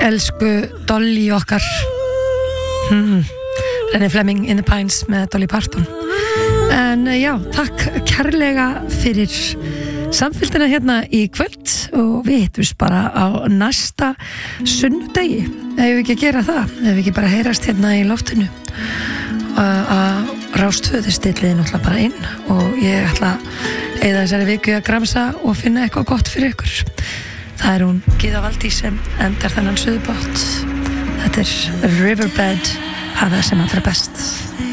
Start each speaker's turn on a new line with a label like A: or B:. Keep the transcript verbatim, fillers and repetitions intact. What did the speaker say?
A: Elsku Dolly okkar hmm. Rennie Fleming in the Pines með Dolly Parton. En já, takk kærlega fyrir samfylgdina hérna í kvöld og við hittumst bara á næsta sunnudegi, ef við ekki að gera það, ef við ekki bara heyrast hérna í loftinu að Rás tvö, þið stillið náttúrulega bara inn og ég ætla að eyða þessari viku að gramsa og finna eitthvað gott fyrir ykkur. Það er hún Gyða Valdís sem endar þennan suðubátt. Þetta er Riverbed, hafa það sem allra best.